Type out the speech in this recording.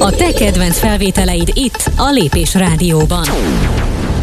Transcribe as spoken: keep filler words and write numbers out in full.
A te kedvenc felvételeid itt, a Lépés Rádióban.